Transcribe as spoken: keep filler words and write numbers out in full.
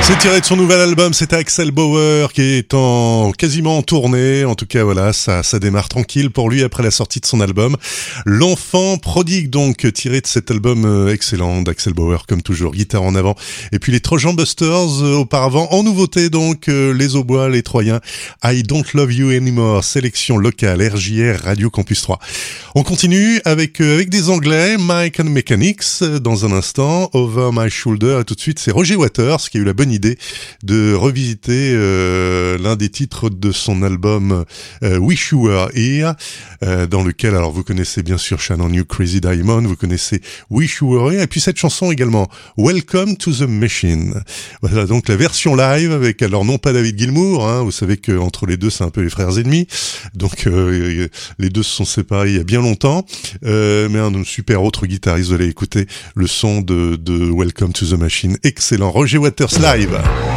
C'est tiré de son nouvel album, c'est Axel Bauer qui est en quasiment en tournée. En tout cas, voilà, ça, ça démarre tranquille pour lui après la sortie de son album. L'enfant prodigue, donc, tiré de cet album excellent d'Axel Bauer, comme toujours, guitare en avant. Et puis les Trojan Busters, euh, auparavant, en nouveauté, donc, euh, les Aubois, les Troyens, I Don't Love You Anymore, sélection locale, R J R, Radio Campus trois. On continue avec, euh, avec des Anglais, Mike and Mechanics, dans un instant, Over My Shoulder, et tout de suite, c'est Roger Waters qui a eu la bonne idée de revisiter euh, l'un des titres de son album euh, Wish You Were Here, euh, dans lequel, alors vous connaissez bien sûr Shannon You Crazy Diamond, vous connaissez Wish You Were Here, et puis cette chanson également, Welcome to the Machine. Voilà donc la version live avec, alors non pas David Gilmour, hein, vous savez qu'entre les deux c'est un peu les frères ennemis, donc euh, les deux se sont séparés il y a bien longtemps, euh, mais un super autre guitariste, vous allez écouter le son de, de Welcome to the Machine, excellent, Roger Waters live.